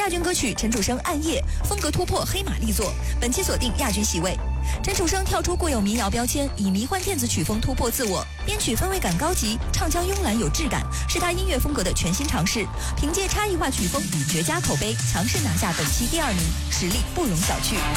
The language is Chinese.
亚军歌曲陈楚生《暗夜》风格突破黑马力作，本期锁定亚军席位。陈楚生跳出固有民谣标签，以迷幻电子曲风突破自我，编曲氛围感高级，唱腔慵懒有质感，是他音乐风格的全新尝试。凭借差异化曲风与绝佳口碑，强势拿下本期第2名，实力不容小觑。